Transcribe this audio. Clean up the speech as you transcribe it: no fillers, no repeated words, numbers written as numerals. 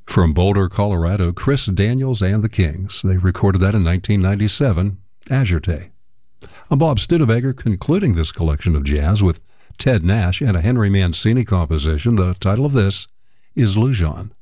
From Boulder, Colorado, Chris Daniels and the Kings. They recorded that in 1997, Azure Day. I'm Bob Studebaker, concluding this collection of jazz with Ted Nash and a Henry Mancini composition. The title of this is Lujan.